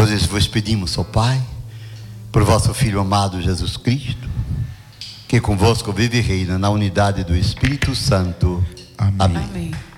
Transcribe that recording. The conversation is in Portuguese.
Então vos pedimos, ó Pai, por vosso Filho amado Jesus Cristo, que convosco vive e reina na unidade do Espírito Santo. Amém. Amém.